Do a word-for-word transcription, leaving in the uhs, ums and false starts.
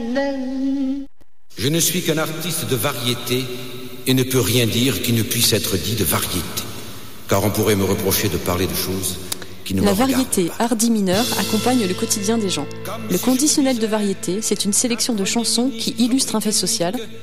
Je ne suis qu'un artiste de variété et ne peux rien dire qui ne puisse être dit de variété. Car on pourrait me reprocher de parler de choses qui ne me La regardent variété pas. hardi mineur accompagne le quotidien des gens. Le conditionnel de variété, c'est une sélection de chansons qui illustrent un fait social,